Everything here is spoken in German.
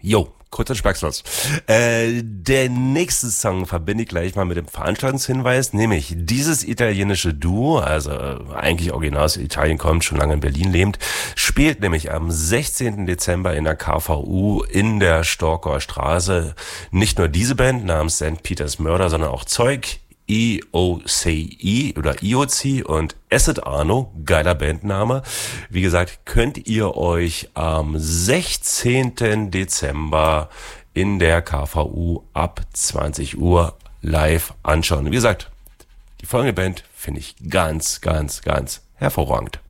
Jo, kurz und schmeckslos. Der nächste Song verbinde ich gleich mal mit dem Veranstaltungshinweis, nämlich dieses italienische Duo, also eigentlich original aus Italien kommt, schon lange in Berlin lebt, spielt nämlich am 16. Dezember in der KVU in der Storkower Straße. Nicht nur diese Band namens St. Peters Murder, sondern auch Zeug, EOCE oder IOC und Acid Arno, geiler Bandname. Wie gesagt, könnt ihr euch am 16. Dezember in der KVU ab 20 Uhr live anschauen. Wie gesagt, die folgende Band finde ich ganz, ganz, ganz hervorragend.